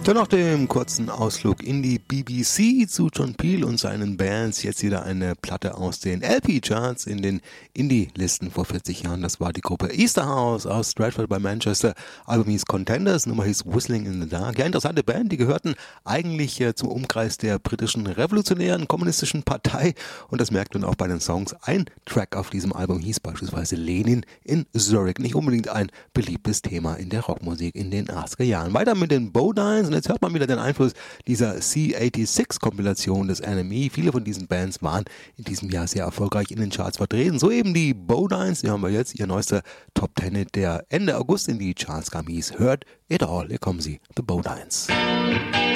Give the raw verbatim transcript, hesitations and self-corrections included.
So, nach dem kurzen Ausflug in die B B C zu John Peel und seinen Bands jetzt wieder eine Platte aus den L P-Charts in den Indie-Listen vor vierzig Jahren. Das war die Gruppe Easterhouse aus Stratford bei Manchester. Album hieß Contenders, Nummer hieß Whistling in the Dark. Ja, interessante Band, die gehörten eigentlich äh, zum Umkreis der britischen revolutionären kommunistischen Partei und das merkt man auch bei den Songs. Ein Track auf diesem Album hieß beispielsweise Lenin in Zurich. Nicht unbedingt ein beliebtes Thema in der Rockmusik in den achtziger Jahren. Weiter mit den Bowdines. Und jetzt hört man wieder den Einfluss dieser C sechsundachtzig-Kompilation des N M E. Viele von diesen Bands waren in diesem Jahr sehr erfolgreich in den Charts vertreten. So eben die Bowdines, die haben wir jetzt, ihr neuester Top Ten, der Ende August in die Charts kam, hieß Heard It All. Hier kommen sie, The Bowdines.